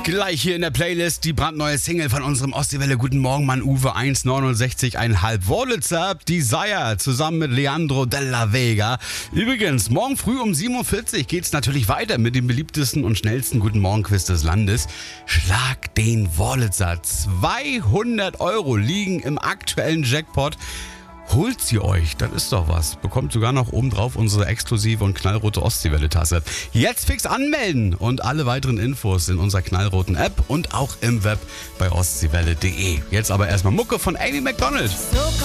Gleich hier in der Playlist die brandneue Single von unserem Ostseewelle Guten Morgen Mann Uwe 1,69,5 Wurlitzer Desire zusammen mit Leandro Della Vega. Übrigens, morgen früh um 7.40 Uhr geht's natürlich weiter mit dem beliebtesten und schnellsten Guten Morgen Quiz des Landes. Schlag den Wurlitzer. 200 € liegen im aktuellen Jackpot. Holt sie euch, das ist doch was. Bekommt sogar noch obendrauf unsere exklusive und knallrote Ostseewelle-Tasse. Jetzt fix anmelden und alle weiteren Infos in unserer knallroten App und auch im Web bei ostseewelle.de. Jetzt aber erstmal Mucke von Amy Macdonald.